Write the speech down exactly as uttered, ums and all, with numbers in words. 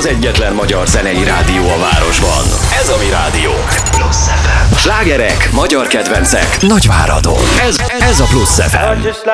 az egyetlen magyar zenei rádió a városban. Ez a mi rádiónk. Plusz ef em. Slágerek, magyar kedvencek, Nagyváradon. Ez, ez a Plusz ef em.